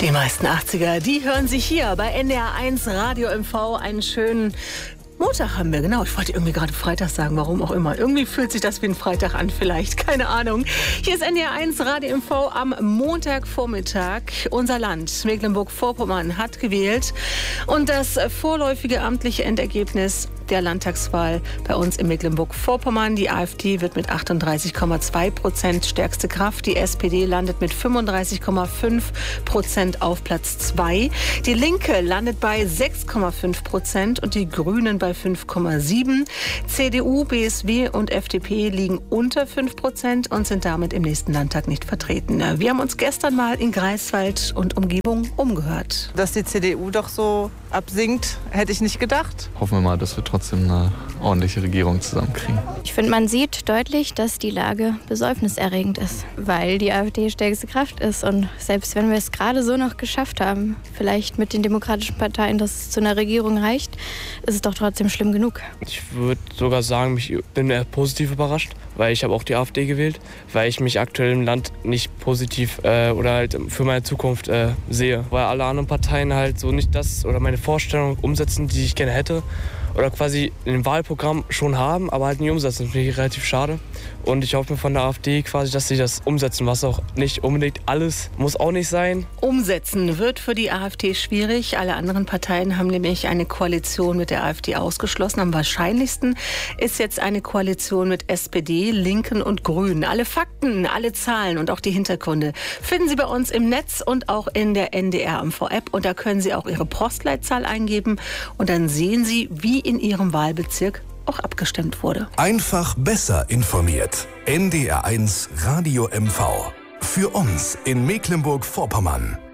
Die meisten 80er, die hören sich hier bei NDR 1 Radio MV. Einen schönen Montag haben wir, genau. Ich wollte irgendwie gerade Freitag sagen, warum auch immer. Irgendwie fühlt sich das wie ein Freitag an, vielleicht. Keine Ahnung. Hier ist NDR 1 Radio MV am Montagvormittag. Unser Land, Mecklenburg-Vorpommern, hat gewählt. Und das vorläufige amtliche Endergebnis der Landtagswahl bei uns in Mecklenburg-Vorpommern. Die AfD wird mit 38,2% stärkste Kraft. Die SPD landet mit 35,5% auf Platz 2. Die Linke landet bei 6,5% und die Grünen bei 5,7%. CDU, BSW und FDP liegen unter 5% und sind damit im nächsten Landtag nicht vertreten. Wir haben uns gestern mal in Greifswald und Umgebung umgehört. Dass die CDU doch so absinkt, hätte ich nicht gedacht. Hoffen wir mal, dass wir trotzdem eine ordentliche Regierung zusammenkriegen. Ich finde, man sieht deutlich, dass die Lage besorgniserregend ist, weil die AfD stärkste Kraft ist. Und selbst wenn wir es gerade so noch geschafft haben, vielleicht mit den demokratischen Parteien, dass es zu einer Regierung reicht, ist es doch trotzdem schlimm genug. Ich würde sogar sagen, ich bin eher positiv überrascht, weil ich habe auch die AfD gewählt, weil ich mich aktuell im Land nicht positiv oder halt für meine Zukunft sehe. Weil alle anderen Parteien halt so nicht das oder meine Vorstellung umsetzen, die ich gerne hätte. Oder quasi in dem Wahlprogramm schon haben, aber halt nie umsetzen. Das finde ich relativ schade. Und ich hoffe mir von der AfD quasi, dass sie das umsetzen, was auch nicht unbedingt alles muss auch nicht sein. Umsetzen wird für die AfD schwierig. Alle anderen Parteien haben nämlich eine Koalition mit der AfD ausgeschlossen. Am wahrscheinlichsten ist jetzt eine Koalition mit SPD, Linken und Grünen. Alle Fakten, alle Zahlen und auch die Hintergründe finden Sie bei uns im Netz und auch in der NDR MV-App. Und da können Sie auch Ihre Postleitzahl eingeben und dann sehen Sie, wie in Ihrem Wahlbezirk auch abgestimmt wurde. Einfach besser informiert. NDR 1 Radio MV. Für uns in Mecklenburg-Vorpommern.